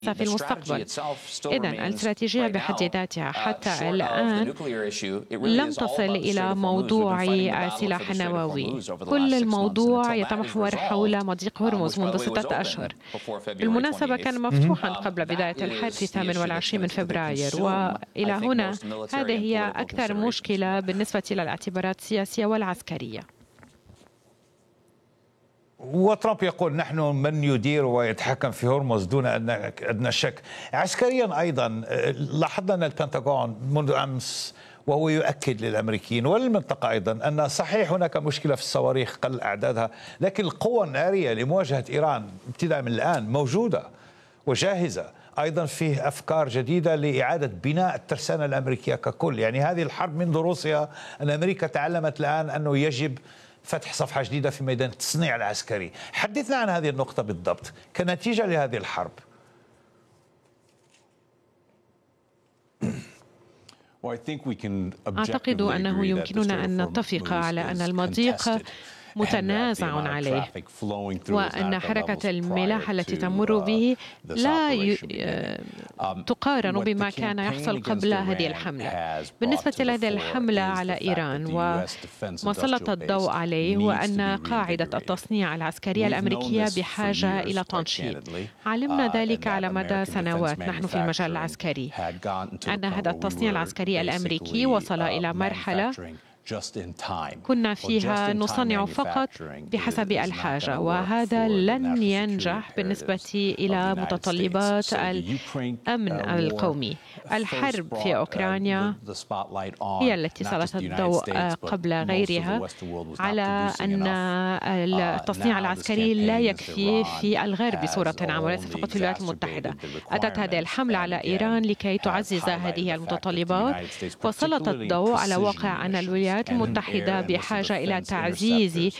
في المستقبل. إذن الاستراتيجية بحد ذاتها حتى الآن لم تصل إلى موضوع السلاح النووي. كل الموضوع يتمحور حول مضيق هرمز منذ 6 أشهر. بالمناسبة كان مفتوحا قبل بداية الحرب في 28 من فبراير، وإلى هنا هذه هي أكثر مشكلة بالنسبة للاعتبارات السياسية والعسكرية. وترامب يقول نحن من يدير ويتحكم في هرمز دون أدنى شك. عسكريا أيضا لاحظنا أن البنتاغون منذ أمس وهو يؤكد للأمريكيين وللمنطقة أيضا أن صحيح هناك مشكلة في الصواريخ قل أعدادها، لكن القوة النارية لمواجهة إيران ابتداء من الآن موجودة وجاهزة. أيضا فيه أفكار جديدة لإعادة بناء الترسانة الأمريكية ككل. يعني هذه الحرب منذ روسيا أن أمريكا تعلمت الآن أنه يجب فتح صفحة جديدة في ميدان التصنيع العسكري. حدثنا عن هذه النقطة بالضبط كنتيجة لهذه الحرب. أعتقد أنه يمكننا أن نتفق على أن المضيق متنازع عليه، وأن حركة الملاحة التي تمر به لا تقارن بما كان يحصل قبل هذه الحملة. بالنسبة لهذه الحملة على إيران وما سلط الضوء عليه هو أن قاعدة التصنيع العسكرية الأمريكية بحاجة إلى تنشيط. علمنا ذلك على مدى سنوات نحن في المجال العسكري، أن هذا التصنيع العسكري الأمريكي وصل إلى مرحلة كنا فيها نصنع فقط بحسب الحاجة، وهذا لن ينجح بالنسبة إلى متطلبات الأمن القومي. الحرب في أوكرانيا هي التي سلطت الضوء قبل غيرها على أن التصنيع العسكري لا يكفي في الغرب بصورة عامة وليس فقط في الولايات المتحدة. أتت هذه الحملة على إيران لكي تعزز هذه المتطلبات، وسلط الضوء على واقع أن الولايات المتحدة بحاجة إلى تعزيز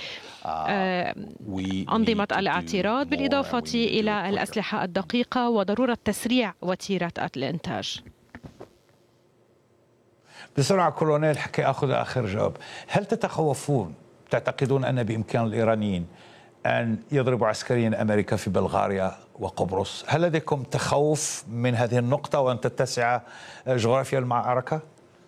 أنظمة الاعتراض بالإضافة إلى الأسلحة الدقيقة وضرورة تسريع وتيرة الإنتاج. بسرعة كولونيل حكي أخذ آخر جواب. هل تتخوفون تعتقدون أن بإمكان الإيرانيين أن يضربوا عسكريا أمريكا في بلغاريا وقبرص؟ هل لديكم تخوف من هذه النقطة وأن تتسع جغرافيا المعركة؟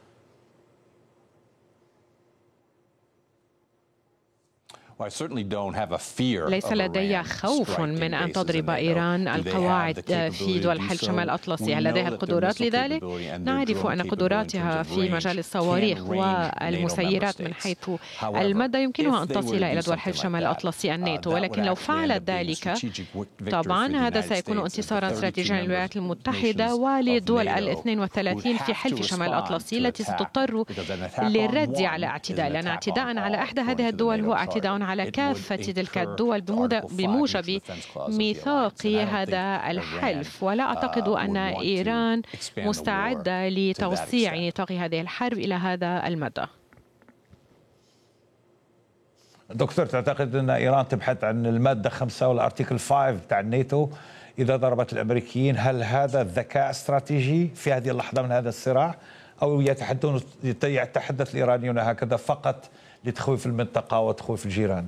ليس لدي خوف من أن تضرب إيران القواعد في دول حلف شمال الأطلسي. هل لديها القدرات لذلك؟ نعرف أن قدراتها في مجال الصواريخ والمسيرات من حيث المدى يمكنها أن تصل إلى دول حلف شمال الأطلسي الناتو، ولكن لو فعلت ذلك طبعا هذا سيكون انتصارا استراتيجيا للولايات المتحدة ولدول ال32 في حلف شمال الأطلسي التي ستضطر للرد على اعتداء، لأن اعتداء على إحدى هذه الدول هو اعتداء على كافة تلك الدول بموجب ميثاق هذا الحلف. ولا أعتقد أن إيران مستعدة لتوسيع نطاق هذه الحرب إلى هذا المدى. دكتور، تعتقد أن إيران تبحث عن المادة 5 والارتيكل 5 بتاع الناتو إذا ضربت الأمريكيين؟ هل هذا الذكاء استراتيجي في هذه اللحظة من هذا الصراع، أو يتحدث الإيرانيون هكذا فقط لتخويف المنطقة وتخويف الجيران؟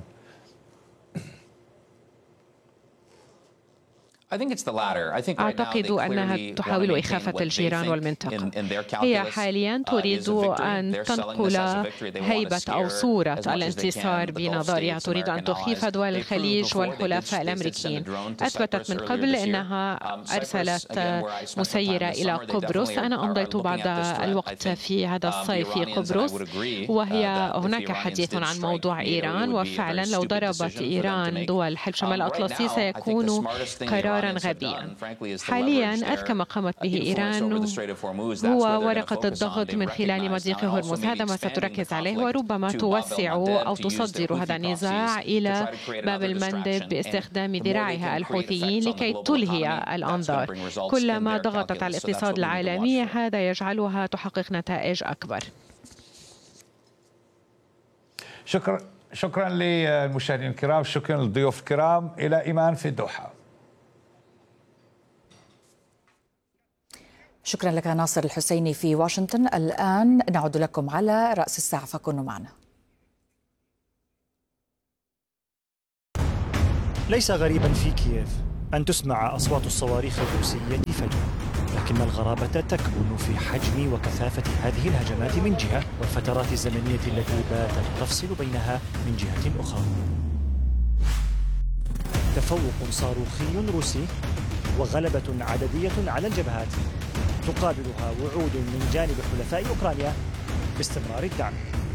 أعتقد أنها تحاول إخافة الجيران والمنطقة. هي حاليا تريد أن تنقل هيبة أو صورة الانتصار بنظرها، تريد أن تخيف دول الخليج والحلفاء الأمريكيين. أثبتت من قبل أنها أرسلت مسيرة إلى قبرص. أنا أمضيت بعض الوقت في هذا الصيف في قبرص، وهي هناك حديث عن موضوع إيران، وفعلا لو ضربت إيران دول حلف شمال الأطلسي سيكون قرار غبيا. حاليا أذكى ما قامت به إيران هو ورقة الضغط من خلال مضيق هرمز. هذا ما ستركز عليه، وربما توسع أو تصدر هذا النزاع إلى باب المندب باستخدام ذراعها الحوثيين لكي تلهي الأنظار. كلما ضغطت على الاقتصاد العالمي هذا يجعلها تحقق نتائج أكبر. شكرا للمشاهدين الكرام، شكرا للضيوف الكرام. إلى إيمان في الدوحة. شكرا لك ناصر الحسيني في واشنطن. الآن نعود لكم على رأس الساعة، فكونوا معنا. ليس غريبا في كييف أن تسمع أصوات الصواريخ الروسية فجأة، لكن الغرابة تكمن في حجم وكثافة هذه الهجمات من جهة، والفترات الزمنية التي باتت تفصل بينها من جهة أخرى. تفوق صاروخي روسي وغلبة عددية على الجبهات تقابلها وعود من جانب حلفاء أوكرانيا باستمرار الدعم.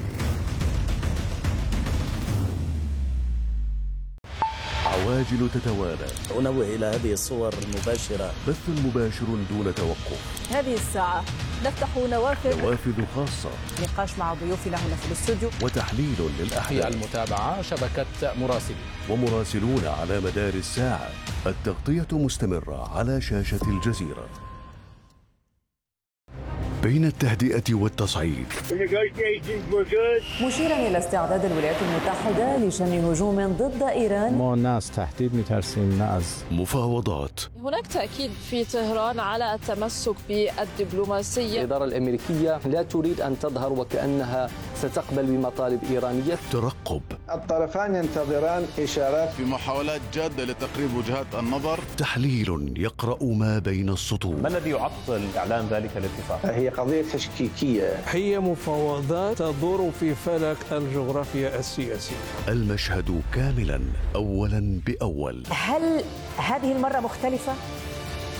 عواجل تتوالى. أنوه إلى هذه الصور المباشرة. بث مباشر دون توقف. هذه الساعة نفتح نوافذ خاصة. نقاش مع ضيوفنا هنا في الاستوديو. وتحليل للأحداث. المتابعة شبكة مراسلين. ومراسلون على مدار الساعة. التغطية مستمرة على شاشة الجزيرة. بين التهدئة والتصعيد. مشيرا إلى استعداد الولايات المتحدة لشن هجوم ضد إيران. ما الناس تهديد مترسين ناس. مفاوضات. هناك تأكيد في طهران على التمسك بالدبلوماسية. الإدارة الأمريكية لا تريد أن تظهر وكأنها ستقبل بمطالب إيرانية. ترقب. الطرفان ينتظران إشارات في محاولات جادة لتقريب وجهات النظر. تحليل يقرأ ما بين السطور. ما الذي يعطل إعلان ذلك الاتفاق؟ هي قضية تشكيكية. هي مفاوضات تدور في فلك الجغرافيا السياسية. المشهد كاملا أولا بأول. هل هذه المرة مختلفة؟